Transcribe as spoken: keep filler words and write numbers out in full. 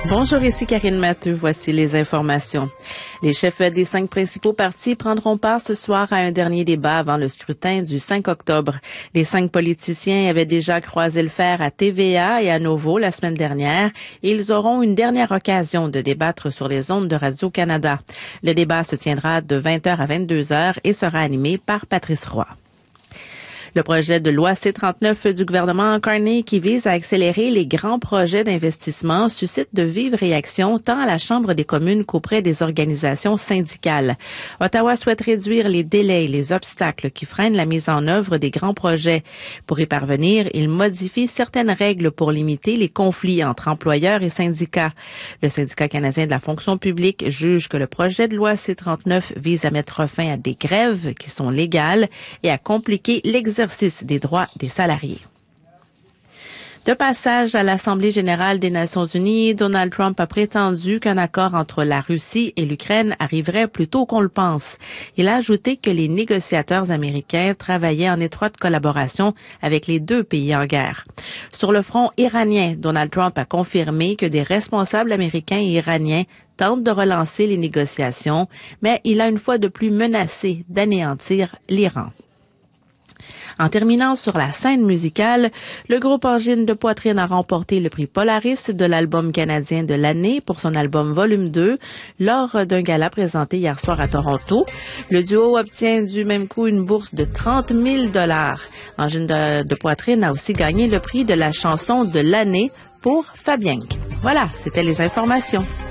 Bonjour, ici Karine Matteux. Voici les informations. Les chefs des cinq principaux partis prendront part ce soir à un dernier débat avant le scrutin du cinq octobre. Les cinq politiciens avaient déjà croisé le fer à T V A et à Nouveau la semaine dernière et ils auront une dernière occasion de débattre sur les ondes de Radio-Canada. Le débat se tiendra de vingt heures à vingt-deux heures et sera animé par Patrice Roy. Le projet de loi C trente-neuf du gouvernement Carney qui vise à accélérer les grands projets d'investissement suscite de vives réactions tant à la Chambre des communes qu'auprès des organisations syndicales. Ottawa souhaite réduire les délais et les obstacles qui freinent la mise en œuvre des grands projets. Pour y parvenir, il modifie certaines règles pour limiter les conflits entre employeurs et syndicats. Le syndicat canadien de la fonction publique juge que le projet de loi C trente-neuf vise à mettre fin à des grèves qui sont légales et à compliquer l'exercice des droits des salariés. De passage à l'Assemblée générale des Nations unies, Donald Trump a prétendu qu'un accord entre la Russie et l'Ukraine arriverait plus tôt qu'on le pense. Il a ajouté que les négociateurs américains travaillaient en étroite collaboration avec les deux pays en guerre. Sur le front iranien, Donald Trump a confirmé que des responsables américains et iraniens tentent de relancer les négociations, mais il a une fois de plus menacé d'anéantir l'Iran. En terminant sur la scène musicale, le groupe Angine de Poitrine a remporté le prix Polaris de l'album canadien de l'année pour son album Volume deux lors d'un gala présenté hier soir à Toronto. Le duo obtient du même coup une bourse de trente mille dollars. Angine de, de Poitrine a aussi gagné le prix de la chanson de l'année pour Fabienque. Voilà, c'était les informations.